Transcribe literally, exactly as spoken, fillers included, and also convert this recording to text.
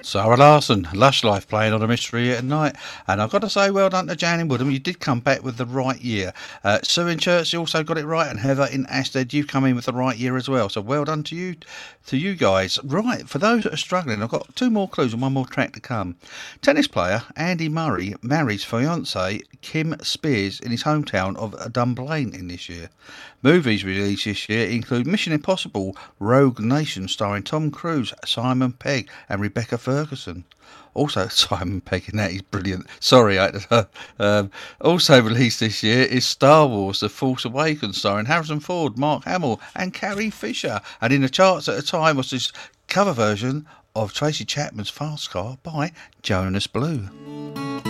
Sarah Larson, Lush Life, playing on a mystery at night. And I've got to say, well done to Jan in Woodham. You did come back with the right year. Uh, Sue in Church, you also got it right. And Heather in Asted, you've come in with the right year as well. So well done to you, to you guys. Right, for those that are struggling, I've got two more clues and one more track to come. Tennis player Andy Murray marries fiancée Kim Spears in his hometown of Dunblane in this year. Movies released this year include Mission Impossible Rogue Nation, starring Tom Cruise, Simon Pegg and Rebecca Ferguson. Also, Simon Pegg in that is brilliant. Sorry, I, uh, um, also released this year is Star Wars The Force Awakens, starring Harrison Ford, Mark Hamill and Carrie Fisher. And in the charts at the time was this cover version of Tracy Chapman's Fast Car by Jonas Blue.